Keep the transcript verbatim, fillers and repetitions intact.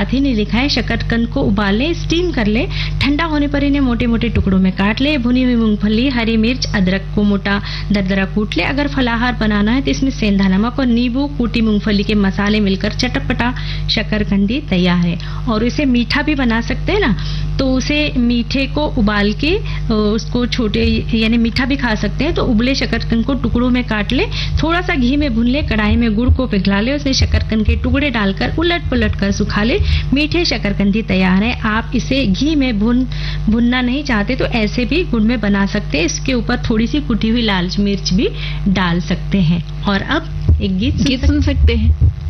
साथ ही नहीं लिखा है। शकरकंद को उबाल लें, स्टीम कर ले, ठंडा होने पर इन्हें मोटे मोटे टुकड़ों में काट ले। भुनी हुई मूंगफली, हरी मिर्च, अदरक को मोटा दरदरा कूट ले। अगर फलाहार बनाना है तो इसमें सेंधा नमक और नींबू, कूटी मूंगफली के मसाले मिलकर चटपटा शकरकंदी तैयार है। और इसे मीठा भी बना सकते हैं ना, तो उसे मीठे को उबाल के उसको छोटे यानी मीठा भी खा सकते हैं। तो उबले शकरकंद को टुकड़ों में काट ले, थोड़ा सा घी में भून ले, कढ़ाई में गुड़ को पिघला ले, उसमें शकरकंद के टुकड़े डालकर उलट पुलट कर सुखा ले। मीठे शकरकंदी तैयार है। आप इसे घी में भून भुनना नहीं चाहते तो ऐसे भी गुड़ में बना सकते हैं। इसके ऊपर थोड़ी सी कुटी हुई लाल मिर्च भी डाल सकते हैं। और अब एक गीत गीत सुन सकते हैं।